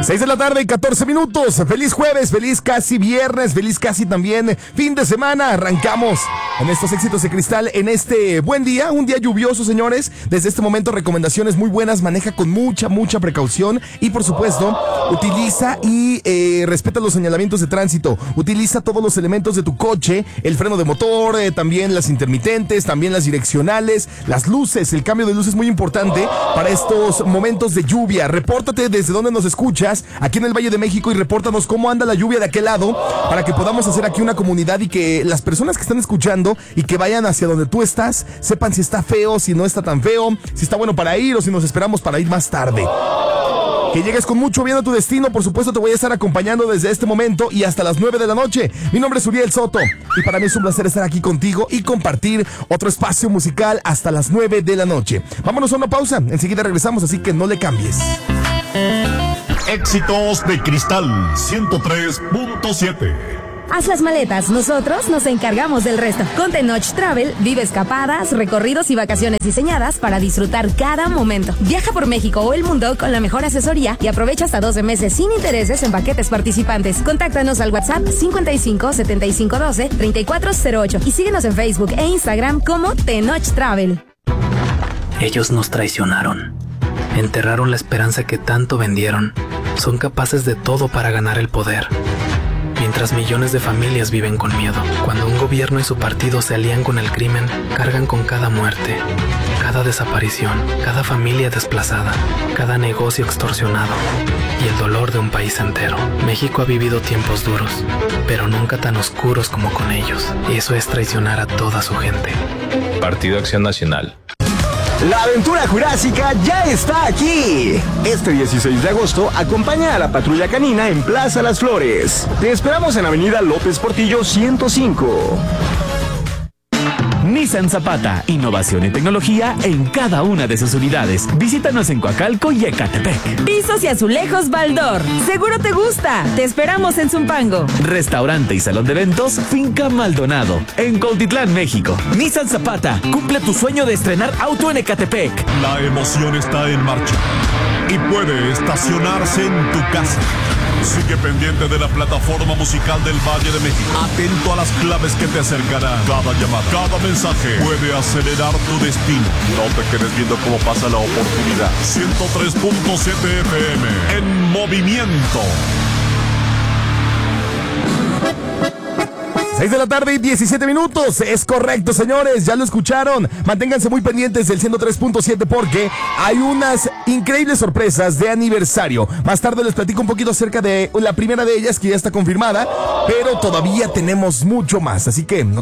6 de la tarde, 14 minutos. Feliz jueves, feliz casi viernes, feliz casi también fin de semana. Arrancamos en estos éxitos de cristal en este buen día, un día lluvioso, señores. Desde este momento, recomendaciones muy buenas. Maneja con mucha precaución y, por supuesto, utiliza y respeta los señalamientos de tránsito. Utiliza todos los elementos de tu coche, el freno de motor, también las intermitentes, también las direccionales, las luces. El cambio de luz es muy importante para estos momentos de lluvia. Repórtate desde donde nos escuchas, aquí en el Valle de México, y repórtanos cómo anda la lluvia de aquel lado, para que podamos hacer aquí una comunidad y que las personas que están escuchando y que vayan hacia donde tú estás sepan si está feo, si no está tan feo, si está bueno para ir o si nos esperamos para ir más tarde. Que llegues con mucho bien a tu destino. Por supuesto, te voy a estar acompañando desde este momento y hasta las 9 de la noche. Mi nombre es Uriel Soto y para mí es un placer estar aquí contigo y compartir otro espacio musical hasta las 9 de la noche. Vámonos a una pausa, enseguida regresamos, así que no le cambies. Éxitos de Cristal 103.7. Haz las maletas, nosotros nos encargamos del resto. Con Tenoch Travel, vive escapadas, recorridos y vacaciones diseñadas para disfrutar cada momento. Viaja por México o el mundo con la mejor asesoría y aprovecha hasta 12 meses sin intereses en paquetes participantes. Contáctanos al WhatsApp 55 75 12 3408 y síguenos en Facebook e Instagram como Tenoch Travel. Ellos nos traicionaron. Enterraron la esperanza que tanto vendieron. Son capaces de todo para ganar el poder. Mientras millones de familias viven con miedo, cuando un gobierno y su partido se alían con el crimen, cargan con cada muerte, cada desaparición, cada familia desplazada, cada negocio extorsionado y el dolor de un país entero. México ha vivido tiempos duros, pero nunca tan oscuros como con ellos. Y eso es traicionar a toda su gente. Partido Acción Nacional. La aventura jurásica ya está aquí. Este 16 de agosto, acompaña a la Patrulla Canina en Plaza Las Flores. Te esperamos en Avenida López Portillo 105. Nissan Zapata, innovación y tecnología en cada una de sus unidades. Visítanos en Coacalco y Ecatepec. Pisos y azulejos Baldor. Seguro te gusta. Te esperamos en Zumpango. Restaurante y salón de eventos Finca Maldonado, en Cuautitlán, México. Nissan Zapata, cumple tu sueño de estrenar auto en Ecatepec. La emoción está en marcha y puede estacionarse en tu casa. Sigue pendiente de la plataforma musical del Valle de México. Atento a las claves que te acercarán. Cada llamada, cada mensaje puede acelerar tu destino. No te quedes viendo cómo pasa la oportunidad. 103.7 FM en movimiento. 6 de la tarde y 17 minutos. Es correcto, señores. Ya lo escucharon. Manténganse muy pendientes del 103.7 porque hay unas increíbles sorpresas de aniversario. Más tarde les platico un poquito acerca de la primera de ellas que ya está confirmada, pero todavía tenemos mucho más. Así que no